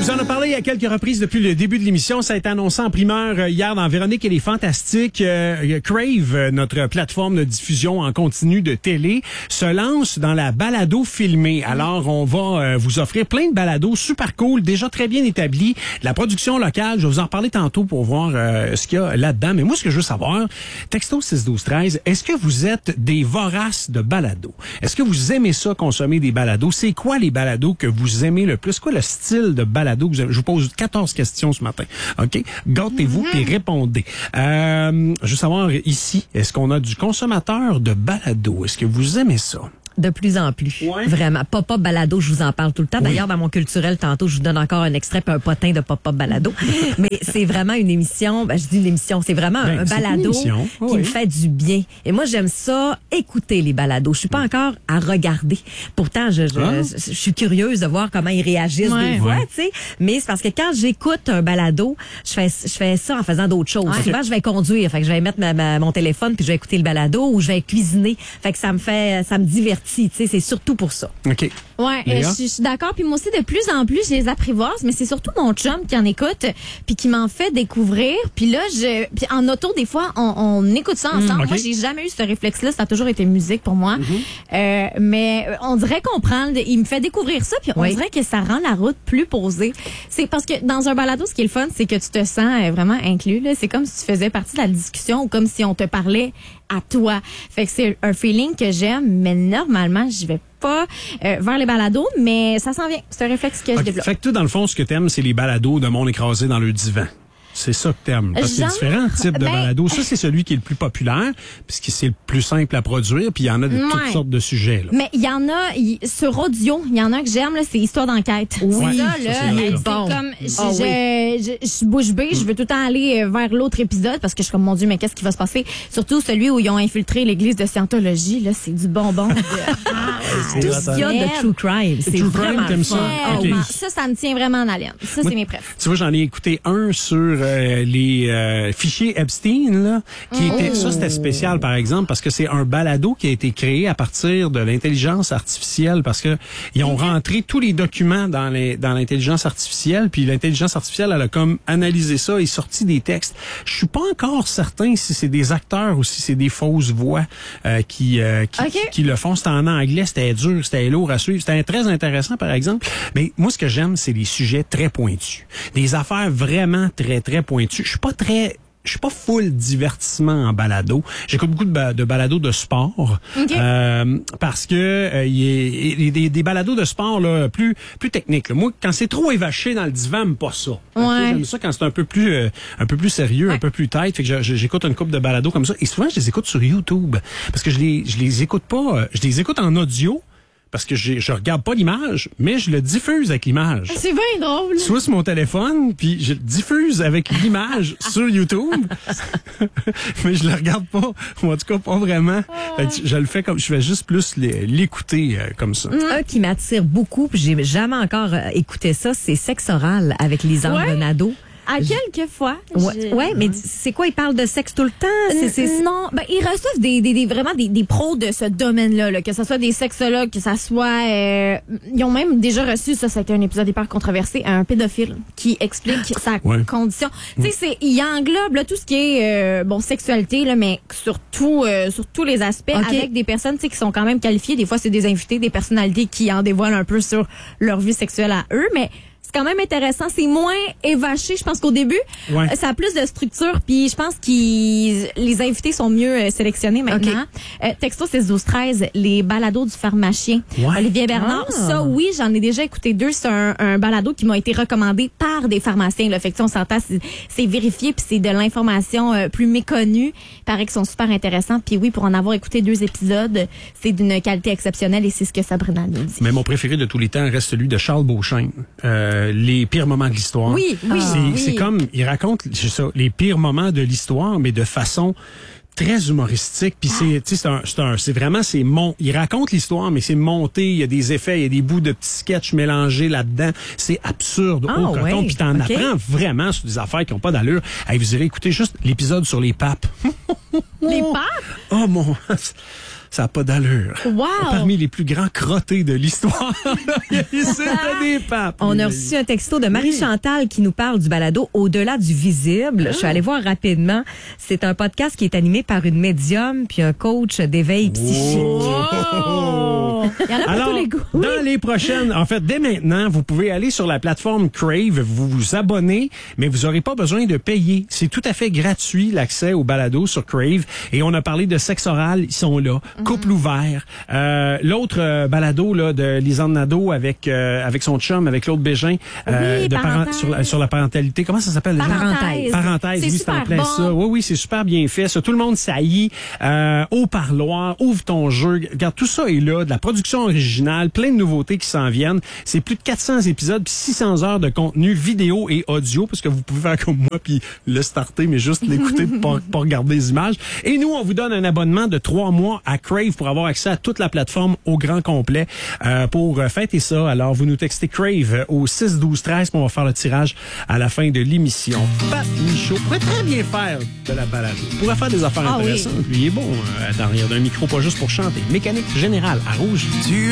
vous en a parlé à quelques reprises depuis le début de l'émission. Ça a été annoncé en primeur hier dans Véronique et les Fantastiques. Crave, notre plateforme de diffusion en continu de télé, se lance dans la balado filmée. Alors, on va vous offrir plein de balados super cool, déjà très bien établis. De la production locale, je vais vous en reparler tantôt pour voir ce qu'il y a là-dedans. Mais moi, ce que je veux savoir, texto 612-13, est-ce que vous êtes des voraces de balados? Est-ce que vous aimez ça, consommer des balados? C'est quoi les balados que vous aimez le plus? Quoi le style de balado que vous aimez? Je vous pose 14 questions ce matin. OK? Gâtez-vous et répondez. Je veux savoir ici, est-ce qu'on a du consommateur de balado? Est-ce que vous aimez ça? De plus en plus. Ouais. Vraiment. Pop-up balado, je vous en parle tout le temps. Oui. D'ailleurs, dans mon culturel, tantôt, je vous donne encore un extrait puis un potin de pop-up balado. Mais c'est vraiment une émission, je dis une émission, c'est vraiment un balado qui me fait du bien. Et moi, j'aime ça, écouter les balados. Je suis pas encore à regarder. Pourtant, je suis curieuse de voir comment ils réagissent des fois, tu sais. Mais c'est parce que quand j'écoute un balado, je fais ça en faisant d'autres choses. Souvent, je vais conduire. Fait que je vais mettre mon téléphone puis je vais écouter le balado ou je vais cuisiner. Fait que ça me divertit. Tu sais, c'est surtout pour ça. OK. Ouais, je suis d'accord. Puis moi aussi, de plus en plus, je les apprivoise, mais c'est surtout mon chum qui en écoute, puis qui m'en fait découvrir. Puis là, puis en auto, des fois, on écoute ça ensemble. Moi, j'ai jamais eu ce réflexe-là. Ça a toujours été musique pour moi. Mais on dirait qu'on il me fait découvrir ça, puis on dirait que ça rend la route plus posée. C'est parce que dans un balado, ce qui est le fun, c'est que tu te sens vraiment inclus. Là. C'est comme si tu faisais partie de la discussion ou comme si on te parlait à toi. Fait que c'est un feeling que j'aime, mais normalement, je vais pas vers les balados, mais ça s'en vient. C'est un réflexe que je développe. Fait que toi, dans le fond, ce que t'aimes, c'est les balados de monde écrasé dans le divan. C'est ça que t'aimes. Parce que c'est différents types de balados. Ça, c'est celui qui est le plus populaire, puisque c'est le plus simple à produire, puis il y en a de toutes sortes de sujets. Là. Mais il y en a, sur audio, il y en a un que j'aime, là, c'est Histoire d'enquête. Oui, ça, là, c'est comme, je suis bouche bée, je veux tout le temps aller vers l'autre épisode, parce que je suis comme, mon Dieu, mais qu'est-ce qui va se passer? Surtout celui où ils ont infiltré l'église de Scientologie, là, c'est du bonbon. Tout ce qu'il y a de true crime, c'est vraiment crime, t'aimes ça? Okay. Ça me tient vraiment en haleine. Ça, c'est mes préfs. Tu vois, j'en ai écouté un sur les fichiers Epstein, là, qui était, ça c'était spécial par exemple, parce que c'est un balado qui a été créé à partir de l'intelligence artificielle, parce que ils ont rentré tous les documents dans l'intelligence artificielle, puis l'intelligence artificielle, elle a comme analysé ça et sorti des textes. Je suis pas encore certain si c'est des acteurs ou si c'est des fausses voix qui le font. C'était en anglais, c'était dur, c'était lourd à suivre, c'était très intéressant par exemple. Mais moi, ce que j'aime, c'est les sujets très pointus, des affaires vraiment très très pointues. Je suis pas full divertissement en balado. J'écoute beaucoup de balados de sport parce que il y a des balados de sport là plus techniques. Là. Moi, quand c'est trop évaché dans le divan, j'aime pas ça. J'aime ça quand c'est un peu plus sérieux, un peu plus tight. Fait que j'écoute une couple de balados comme ça. Et souvent, je les écoute sur YouTube parce que je les écoute pas. Je les écoute en audio. Parce que je regarde pas l'image, mais je le diffuse avec l'image. C'est bien drôle. Soit sur mon téléphone, puis je le diffuse avec l'image sur YouTube, mais je le regarde pas. Ou en tout cas, pas vraiment. Je le fais comme, je vais juste plus l'écouter comme ça. Un qui m'attire beaucoup, puis j'ai jamais encore écouté ça, c'est Sexe oral avec Lisandre Nadeau. À quelques fois. Ouais, mais c'est quoi? Ils parlent de sexe tout le temps? Non, ils reçoivent vraiment des pros de ce domaine-là, là, que ce soit des sexologues, que ça soit... ils ont même déjà reçu, ça a été un épisode hyper controversé, un pédophile qui explique sa condition. Tu sais, il englobe là, tout ce qui est sexualité, là, mais sur tous les aspects, avec des personnes qui sont quand même qualifiées. Des fois, c'est des invités, des personnalités qui en dévoilent un peu sur leur vie sexuelle à eux, mais... C'est quand même intéressant. C'est moins évaché. Je pense qu'au début, ça a plus de structure. Puis je pense que les invités sont mieux sélectionnés maintenant. Texto 612-13, les balados du pharmacien. Olivier Bernard. Ça, oui, j'en ai déjà écouté 2. C'est un balado qui m'a été recommandé par des pharmaciens. Là. Fait que on s'entend, c'est vérifié. Puis c'est de l'information plus méconnue. Il paraît qu'ils sont super intéressants. Puis oui, pour en avoir écouté 2 épisodes, c'est d'une qualité exceptionnelle. Et c'est ce que Sabrina nous dit. Mais mon préféré de tous les temps reste celui de Charles Beauchesne. Les pires moments de l'histoire. C'est comme, il raconte les pires moments de l'histoire, mais de façon très humoristique. Puis il raconte l'histoire, mais c'est monté, il y a des effets, il y a des bouts de petits sketchs mélangés là-dedans. C'est absurde au coton. Puis t'en apprends vraiment sur des affaires qui n'ont pas d'allure. Vous irez écouter juste l'épisode sur les papes. Les papes? Oh mon... ça n'a pas d'allure. Wow! Parmi les plus grands crottés de l'histoire. C'est des papes. On a reçu un texto de Marie-Chantal qui nous parle du balado Au-delà du visible. Je suis allée voir rapidement. C'est un podcast qui est animé par une médium puis un coach d'éveil psychique. Oh! Il y en a pour tous les goûts. Dans les prochaines, en fait, dès maintenant, vous pouvez aller sur la plateforme Crave, vous abonner, mais vous n'aurez pas besoin de payer. C'est tout à fait gratuit, l'accès au balado sur Crave. Et on a parlé de sexe oral, ils sont là. Couple ouvert. L'autre balado là, de Lisanne Nadeau avec son chum, avec Claude Bégin, sur la parentalité. Comment ça s'appelle? Parenthèse. C'est oui, super c'est en plein bon. ça. Oui, c'est super bien fait. Ça, tout le monde saillit. Au parloir, ouvre ton jeu. Regarde, tout ça est là. De la production originale, plein de nouveautés qui s'en viennent. C'est plus de 400 épisodes puis 600 heures de contenu vidéo et audio, parce que vous pouvez faire comme moi puis le starter, mais juste l'écouter pour pas regarder les images. Et nous, on vous donne un abonnement de 3 mois à Crave pour avoir accès à toute la plateforme au grand complet. Pour fêter ça, alors vous nous textez Crave au 6-12-13 puis on va faire le tirage à la fin de l'émission. Pat Michaud pourrait très bien faire de la balade. Il pourrait faire des affaires intéressantes. Lui, il est bon derrière d'un micro, pas juste pour chanter. Mécanique générale à Rouge.